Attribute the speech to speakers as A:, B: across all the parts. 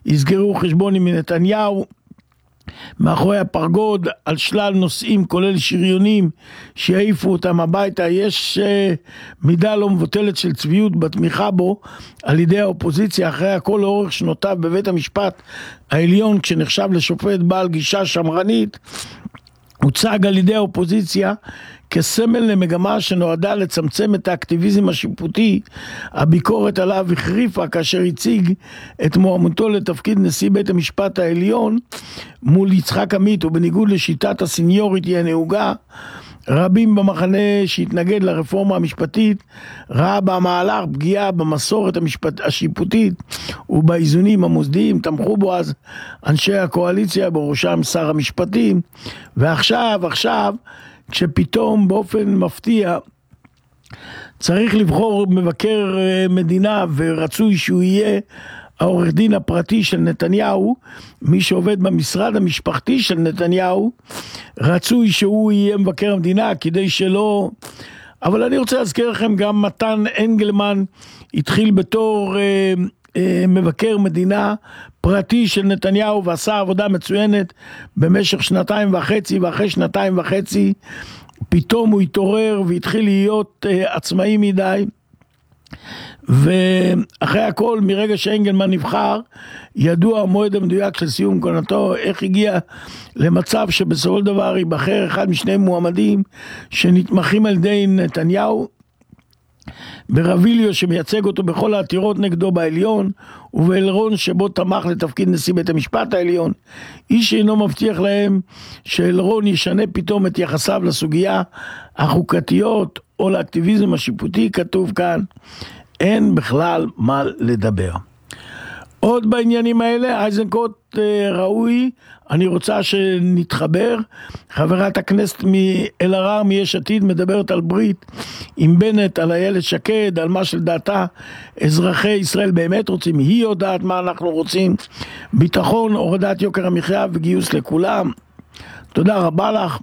A: יסגרו חשבון עם נתניהו מאחורי הפרגוד על שלל נושאים, כולל שריונים שיעיפו אותם הביתה. יש מידה לא מבוטלת של צביעות בתמיכה בו על ידי האופוזיציה. אחרי הכל, לאורך שנותיו בבית המשפט העליון, כשנחשב לשופט בעל גישה שמרנית, הוצג על ידי האופוזיציה כסמל למגמה שנועדה לצמצם את האקטיביזם השיפוטי. הביקורת עליו החריפה כאשר הציג את מועמדותו לתפקיד נשיא בית המשפט העליון מול יצחק עמית, ובניגוד לשיטת הסניוריטי הנהוגה, רבים במחנה שהתנגד לרפורמה המשפטית ראה במהלך פגיעה במסורת השיפוטית ובאיזונים המוסדיים. תמכו בו אז אנשי הקואליציה, בראשם שר המשפטים. ועכשיו כשפתאום באופן מפתיע צריך לבחור מבקר מדינה ורצוי שהוא יהיה העורך דין הפרטי של נתניהו, מי שעובד במשרד המשפחתי של נתניהו, רצוי שהוא יהיה מבקר המדינה כדי שלא... אבל אני רוצה להזכיר לכם, גם מתן אנגלמן התחיל בתור מבקר מדינה פרטי של נתניהו ועשה עבודה מצוינת במשך 2.5 ואחרי 2.5 פתאום הוא התעורר והתחיל להיות עצמאי מדי. ואחרי הכל, מרגע שאנגלמן נבחר, ידוע המועד המדויק של סיום כהונתו. איך הגיע למצב שבסופו של דבר ייבחר אחד משני מועמדים שנתמכים על ידי נתניהו, ברביליו שמייצג אותו בכל העתירות נגדו בעליון, ובאלרון שבו תמך לתפקיד נשיא בית המשפט העליון. איש אינו מבטיח להם שאלרון ישנה פתאום את יחסיו לסוגיה החוקתיות או לאקטיביזם השיפוטי. כתוב כאן, אין בכלל מה לדבר. עוד בעניינים האלה, איזנקוט ראוי, אני רוצה שנתחבר. חברת הכנסת אלהרר מיש עתיד מדברת על ברית עם בנט, על איילת שקד, על מה שלדעתה אזרחי ישראל באמת רוצים. היא יודעת מה אנחנו רוצים: ביטחון, הורדת יוקר המחיה וגיוס לכולם. תודה רבה לך.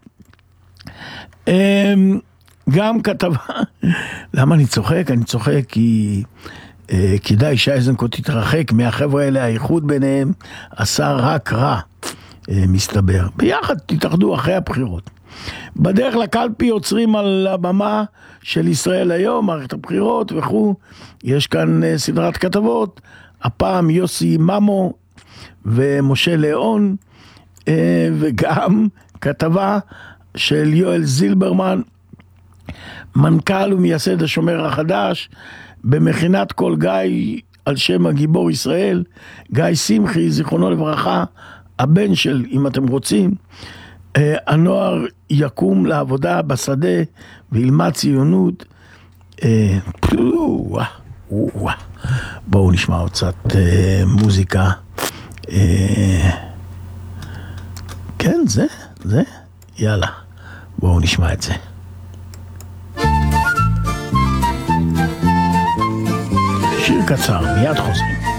A: גם כתבה, למה אני צוחק? אני צוחק כי כדאי שאיזנקוט תתרחק מהחבר'ה האלה, האיחוד ביניהם עשה רק רע, מסתבר. ביחד תתאחדו אחרי הבחירות. בדרך לקלפי עוצרים על הבמה של ישראל היום, מערכת הבחירות וכו'. יש כאן סדרת כתבות, הפעם יוסי ממו ומשה ליאון, וגם כתבה של יואל זילברמן, מנכ"ל ומייסד השומר החדש, במכינת כל גיא על שם הגיבור ישראל, גיא שמחי, זיכרונו לברכה, הבן של, אם אתם רוצים, הנוער יקום לעבודה בשדה וילמד ציונות. בואו נשמע עוד קצת מוזיקה. כן, זה, יאללה, בואו נשמע את זה. שיר קצר, מיד חוזרים.